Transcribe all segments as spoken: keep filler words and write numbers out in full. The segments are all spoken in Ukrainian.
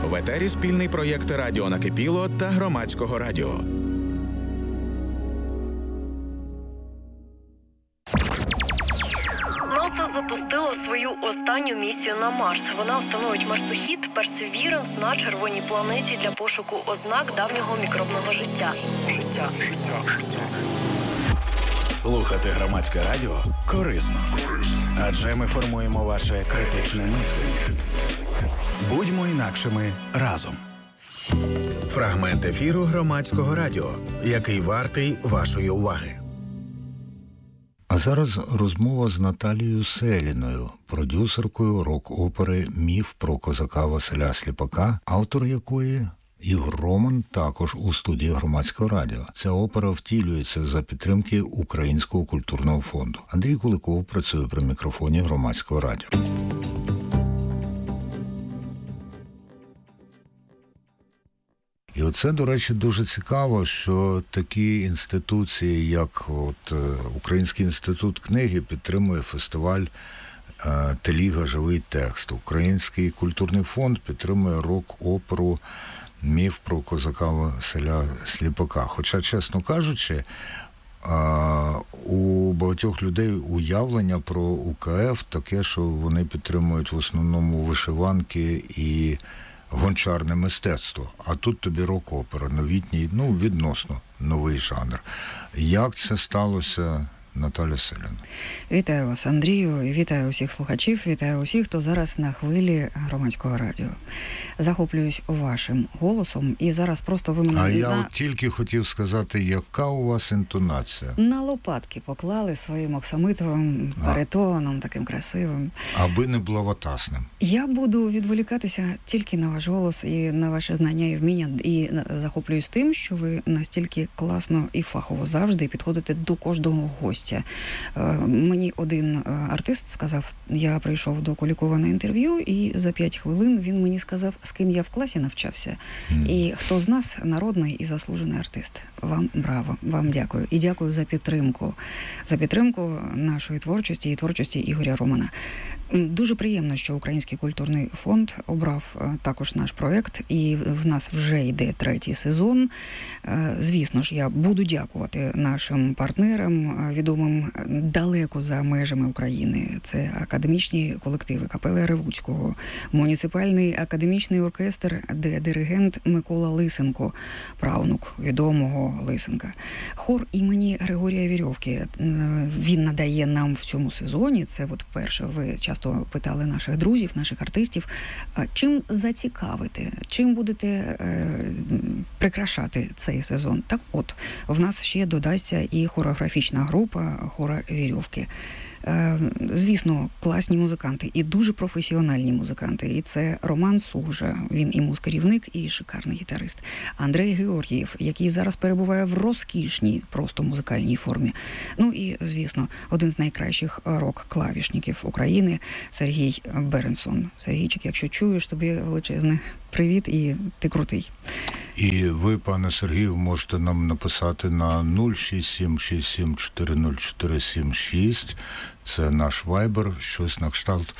В етері спільний проєкт «Радіо Накипіло» та Громадського радіо. НАСА запустило свою останню місію на Марс. Вона встановить марсохід «Персевіранс» на червоній планеті для пошуку ознак давнього мікробного життя. Життя. Слухати Громадське радіо корисно. Адже ми формуємо ваше критичне мислення. Будьмо інакшими разом. Фрагмент ефіру Громадського радіо, який вартий вашої уваги. А зараз розмова з Наталією Селіною, продюсеркою рок-опери «Міф про козака Василя Сліпака», автор якої Ігор Роман також у студії Громадського радіо. Ця опера втілюється за підтримки Українського культурного фонду. Андрій Куликов працює при мікрофоні Громадського радіо. І оце, до речі, дуже цікаво, що такі інституції, як от Український інститут книги, підтримує фестиваль «Теліга. Живий текст». Український культурний фонд підтримує рок-оперу «Міф про козака Василя Сліпака». Хоча, чесно кажучи, у багатьох людей уявлення про УКФ таке, що вони підтримують в основному вишиванки і гончарне мистецтво. А тут тобі рок-опера, новітній, ну, відносно новий жанр. Як це сталося, Наталя Селіна? Вітаю вас, Андрію, і вітаю усіх слухачів, вітаю усіх, хто зараз на хвилі Громадського радіо. Захоплююсь вашим голосом, і зараз просто ви мене... А на... я от тільки хотів сказати, яка у вас інтонація? На лопатки поклали своїм оксамитовим баритоном, таким красивим. Аби не блаватасним. Я буду відволікатися тільки на ваш голос і на ваше знання і вміння, і захоплююсь тим, що ви настільки класно і фахово завжди підходите до кожного гостя. Мені один артист сказав, я прийшов до Куликова на інтерв'ю, і за п'ять хвилин він мені сказав, з ким я в класі навчався. Mm. І хто з нас народний і заслужений артист. Вам браво, вам дякую. І дякую за підтримку. За підтримку нашої творчості і творчості Ігоря Романа. Дуже приємно, що Український культурний фонд обрав також наш проєкт, і в нас вже йде третій сезон. Звісно ж, я буду дякувати нашим партнерам, відомим далеко за межами України. Це академічні колективи Капели Ревуцького, муніципальний академічний оркестр, де диригент Микола Лисенко, правнук відомого Лисенка. Хор імені Григорія Вірьовки. Він надає нам в цьому сезоні, це от перше, ви часто питали наших друзів, наших артистів, чим зацікавити, чим будете е, прикрашати цей сезон. Так от, в нас ще додасться і хореографічна група хора Вірьовки. Звісно, класні музиканти і дуже професіональні музиканти. І це Роман Сужа, він і музкерівник, і шикарний гітарист. Андрей Георгієв, який зараз перебуває в розкішній просто музикальній формі. Ну і, звісно, один з найкращих рок-клавішників України Сергій Беренсон. Сергійчик, якщо чуєш, тобі величезне привіт, і ти крутий. І ви, пане Сергію, можете нам написати на нуль шість сім шість сім чотири нуль чотири сім шість. Це наш вайбер, щось на кшталт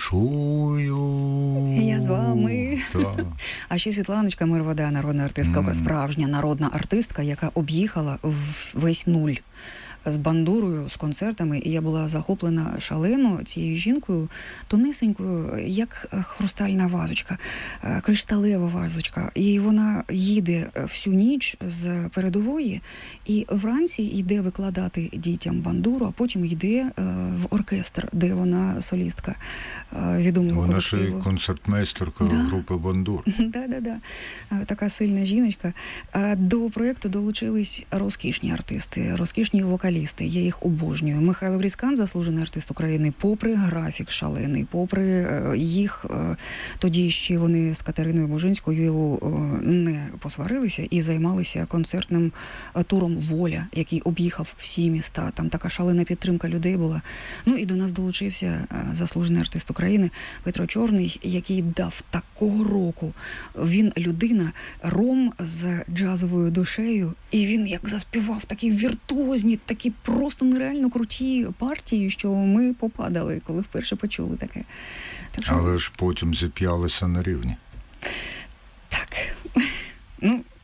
«Чую». Я з вами. Да. А ще Світланочка Мирвода, народна артистка, mm. справжня народна артистка, яка об'їхала весь нуль з бандурою, з концертами, і я була захоплена шалено цією жінкою, тонесенькою, як хрустальна вазочка, кришталева вазочка. І вона їде всю ніч з передової, і вранці йде викладати дітям бандуру, а потім йде в оркестр, де вона солістка відомого вона колективу. Вона ще й концертмейстерка да. групи «Бандур». Да-да-да. Така сильна жіночка. До проєкту долучились розкішні артисти, розкішні вокалісти. Я їх обожнюю. Михайло Врізкан, заслужений артист України, попри графік шалений, попри їх, тоді ще вони з Катериною Бужинською не посварилися і займалися концертним туром «Воля», який об'їхав всі міста. Там така шалена підтримка людей була. Ну і до нас долучився заслужений артист України Петро Чорний, який дав такого року. Він людина, ром з джазовою душею, і він як заспівав такі віртуозні, такі просто нереально круті партії, що ми попадали, коли вперше почули таке. Так що... Але ж потім зіп'ялися на рівні.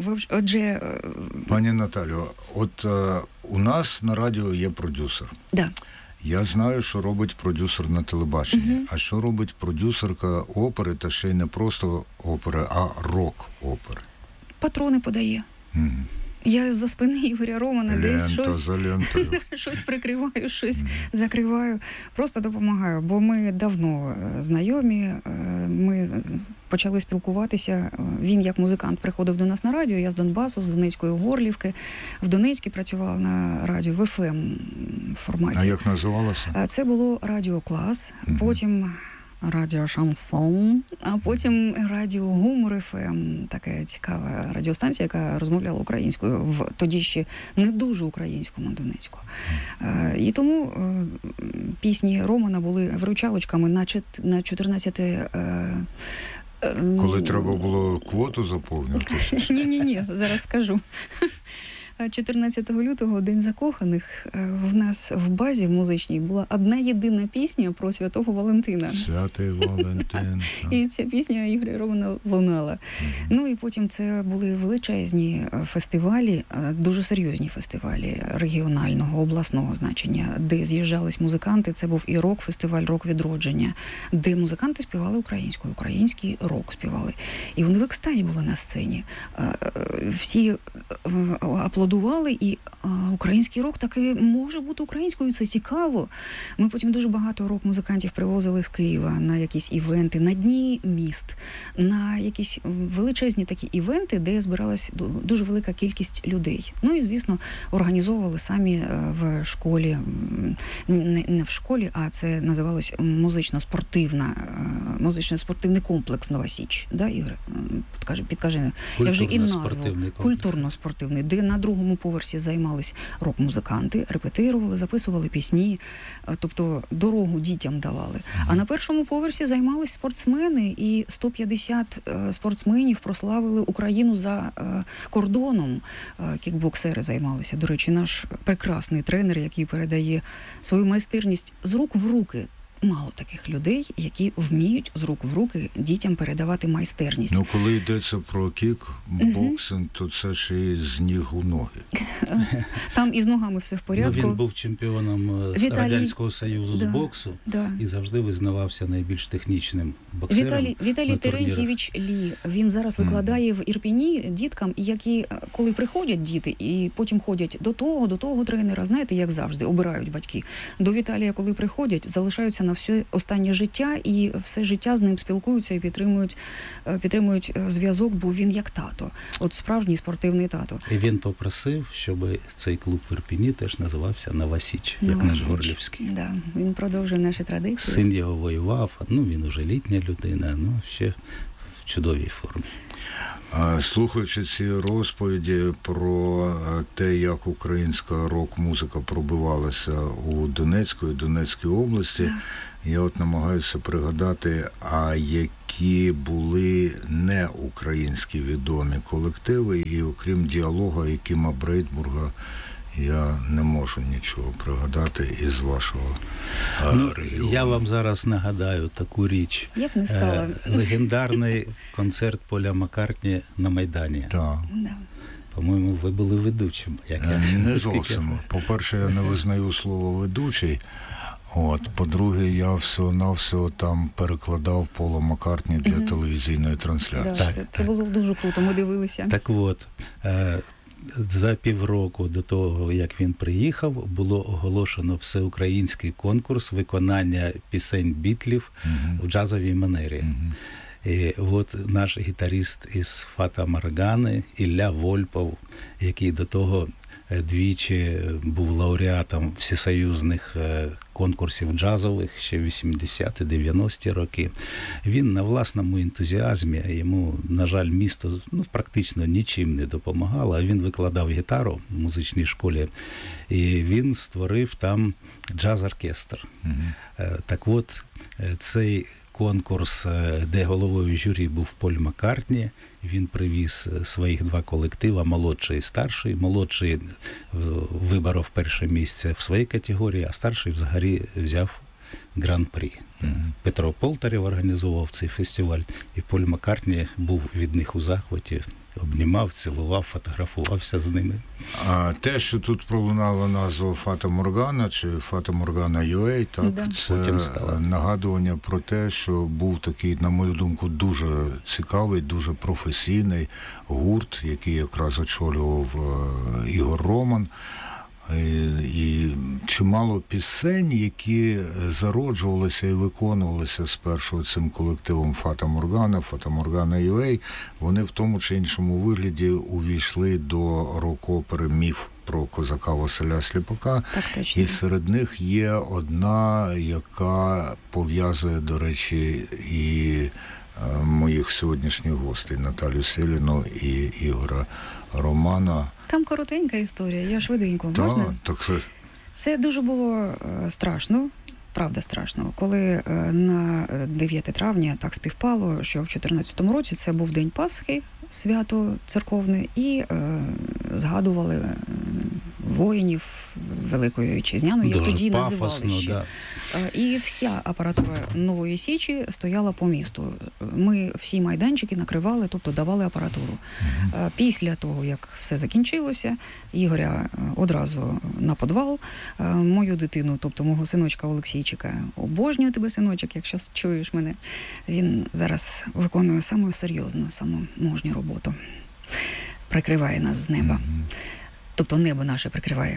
Отже, пані Наталю, от е, у нас на радіо є продюсер. Да. Я знаю, що робить продюсер на телебаченні. Угу. А що робить продюсерка опери, та ще й не просто опери, а рок-опери? Патрони подає. Угу. Я за спини Ігоря Романа Лента десь щось, за лентою. щось прикриваю, щось закриваю. Просто допомагаю, бо ми давно знайомі, ми почали спілкуватися. Він як музикант приходив до нас на радіо, я з Донбасу, з Донецької Горлівки. В Донецьку працювала на радіо в еф ем форматі. А як називалося? Це було Радіо Клас, Угу. потім Радіо Шансон, а потім Радіо Гумор еф ем, така цікава радіостанція, яка розмовляла українською в тоді ще не дуже українському Донецьку. І тому пісні Романа були вручалочками на чотирнадцяте. Коли треба було квоту заповнювати? Ні-ні-ні, зараз скажу. чотирнадцятого лютого, День закоханих, в нас в базі в музичній була одна єдина пісня про Святого Валентина. Святий Валентин. І ця пісня Ігоря Романа лунала. Mm-hmm. Ну і потім це були величезні фестивалі, дуже серйозні фестивалі регіонального, обласного значення, де з'їжджались музиканти. Це був і рок-фестиваль «Рок відродження», де музиканти співали українською, український рок співали. І вони в екстазі були на сцені. Всі аплодували, і а, український рок таки може бути українською, це цікаво. Ми потім дуже багато рок-музикантів привозили з Києва на якісь івенти, на дні міст, на якісь величезні такі івенти, де збиралась дуже велика кількість людей. Ну і, звісно, організовували самі в школі, не, не в школі, а це називалось музично-спортивна, музично-спортивний комплекс Нова Січ. Да, Ігор? Підкаже, підкаже. Я вже і назву. Культурно-спортивний, де на другому поверсі займались рок-музиканти, репетирували, записували пісні, тобто дорогу дітям давали. А на першому поверсі займались спортсмени, і сто п'ятдесят спортсменів прославили Україну за кордоном. Кікбоксери займалися. До речі, наш прекрасний тренер, який передає свою майстерність з рук в руки. Мало таких людей, які вміють з рук в руки дітям передавати майстерність. Ну, коли йдеться про кікбоксинг, uh-huh. то це ще й з ніг у ноги. Там із ногами все в порядку. Ну, він був чемпіоном Віталій... Радянського Союзу да, з боксу да. і завжди визнавався найбільш технічним боксером. Віталій, Віталій Терентьєвич Лі, він зараз викладає mm. в Ірпіні діткам, які, коли приходять діти і потім ходять до того, до того тренера, знаєте, як завжди, обирають батьки. До Віталія, коли приходять, залишаються на все останнє життя, і все життя з ним спілкуються і підтримують, підтримують зв'язок, бо він як тато. От справжній спортивний тато. І він попросив, щоб цей клуб в Ірпіні теж називався Нова Січ, як наш Горлівський. Да, він продовжує наші традиції. Син його воював, ну він уже літня людина, ну ще в чудовій формі. Слухаючи ці розповіді про те, як українська рок-музика пробивалася у Донецькій і Донецькій області, я от намагаюся пригадати, а які були неукраїнські відомі колективи, і окрім діалога і Кіма Брейтбурга, я не можу нічого пригадати із вашого ну, регіону. Я вам зараз нагадаю таку річ. Як не стало? Легендарний концерт Поля Маккартні на Майдані. Так. Да. По-моєму, ви були ведучим. Як я, не зовсім. По-перше, я не визнаю слово «ведучий». От, по-друге, я всього-навсього там перекладав Пола Маккартні для mm-hmm. телевізійної трансляції. Да, це, це було дуже круто, ми дивилися. Так от, е- за півроку до того, як він приїхав, було оголошено всеукраїнський конкурс виконання пісень Бітлів mm-hmm. в джазовій манері. Mm-hmm. І от наш гітарист із Фата Моргани, Ілля Вольпов, який до того двічі був лауреатом всесоюзних конкурсів джазових ще в вісімдесяті-дев'яності роки. Він на власному ентузіазмі, йому, на жаль, місто ну, практично нічим не допомагало, а він викладав гітару в музичній школі, і він створив там джаз-оркестр. Mm-hmm. Так от, цей конкурс, де головою журі був Поль Маккартні, він привіз своїх два колектива, молодший і старший. Молодший виборов перше місце в своїй категорії, а старший взагалі взяв гран-прі. Mm-hmm. Петро Полтарєв організував цей фестиваль, і Поль Маккартні був від них у захваті, обнімав, цілував, фотографувався з ними. А те, що тут пролунала назва Фата Моргана чи Фата Моргана ю ей, так, Да. це нагадування про те, що був такий, на мою думку, дуже цікавий, дуже професійний гурт, який якраз очолював Ігор Роман. І, і чимало пісень, які зароджувалися і виконувалися спершу цим колективом Фата Моргана, Фата Моргана ю ей, вони в тому чи іншому вигляді увійшли до рок-опери «Міф» про козака Василя Сліпака. Так, точно. І серед них є одна, яка пов'язує, до речі, і моїх сьогоднішніх гостей Наталю Селіну і Ігоря Романа. Там коротенька історія, я швиденько. Так, Можна? так. Це дуже було е, страшно, правда страшно, коли е, на дев'яте травня так співпало, що в чотирнадцятому році це був День Пасхи, свято церковне, і е, згадували е, воїнів Великої Вітчизняної, як дуже тоді пафосно, називали ще. Да. І вся апаратура Нової Січі стояла по місту. Ми всі майданчики накривали, тобто давали апаратуру. Uh-huh. Після того, як все закінчилося, Ігоря одразу на підвал. Мою дитину, тобто мого синочка Олексійчика, обожнюю тебе, синочок, якщо чуєш мене. Він зараз виконує саму серйозну, саму мужню роботу. Прикриває нас з неба. Uh-huh. Тобто небо наше прикриває.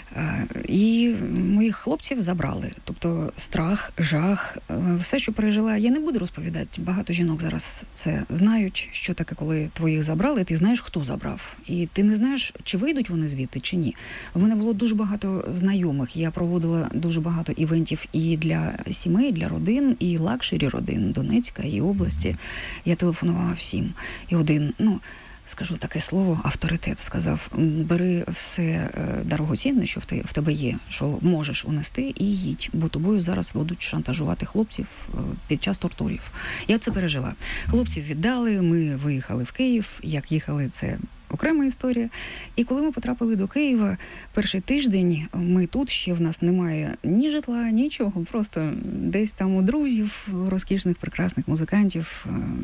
І моїх хлопців забрали. Тобто страх, жах, все, що пережила, я не буду розповідати. Багато жінок зараз це знають, що таке, коли твоїх забрали, ти знаєш, хто забрав. І ти не знаєш, чи вийдуть вони звідти, чи ні. У мене було дуже багато знайомих. Я проводила дуже багато івентів і для сімей, і для родин, і лакшері родин Донецька, і області. Я телефонувала всім. І один, ну, скажу таке слово, авторитет сказав, бери все дорогоцінне, що в тебе є, що можеш унести, і їдь, бо тобою зараз будуть шантажувати хлопців під час тортурів. Я це пережила. Хлопців віддали, ми виїхали в Київ, як їхали, це окрема історія. І коли ми потрапили до Києва, перший тиждень ми тут, ще в нас немає ні житла, нічого, просто десь там у друзів, розкішних, прекрасних музикантів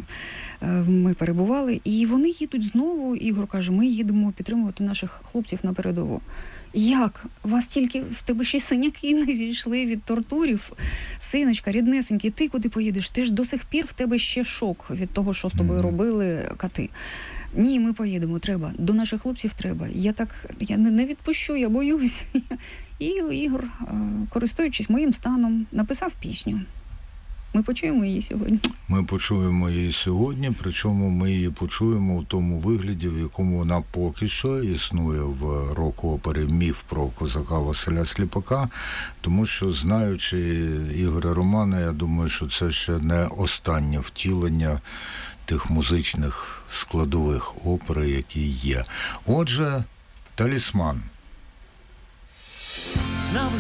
ми перебували. І вони їдуть знову, Ігор каже, ми їдемо підтримувати наших хлопців на передову. Як? Вас тільки, в тебе ще синяки не зійшли від тортурів. Синочка, ріднесенький, ти куди поїдеш? Ти ж до сих пір в тебе ще шок від того, що з тобою робили кати. Ні, ми поїдемо, треба. До наших хлопців треба. Я так, я не відпущу, я боюсь. І Ігор, користуючись моїм станом, написав пісню. Ми почуємо її сьогодні. Ми почуємо її сьогодні, причому ми її почуємо в тому вигляді, в якому вона поки що існує в рок-опері «Міф» про козака Василя Сліпака, тому що, знаючи Ігоря Романа, я думаю, що це ще не останнє втілення тих музичних складових опери, які є. Отже, «Талісман».